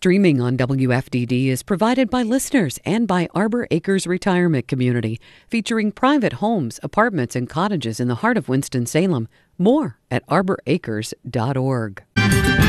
Streaming on WFDD is provided by listeners and by Arbor Acres Retirement Community, featuring private homes, apartments, and cottages in the heart of Winston-Salem. More at arboracres.org.